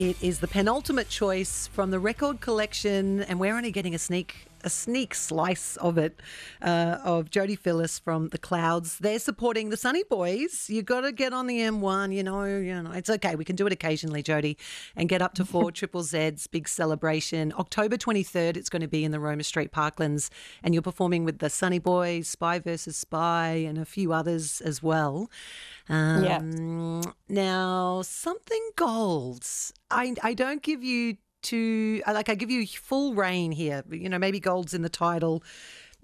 It is the penultimate choice from the record collection, and we're only getting a sneak slice of it, of Jodie Phillis from The Clouds. They're supporting the Sunny Boys. You got to get on the M1, you know, it's okay. We can do it occasionally, Jodie, and get up to 4 Triple Z's big celebration. October 23rd, it's going to be in the Roma Street Parklands, and you're performing with the Sunny Boys, Spy versus Spy, and a few others as well. Now, something golds. I don't give you I give you full reign here. You know, maybe gold's in the title.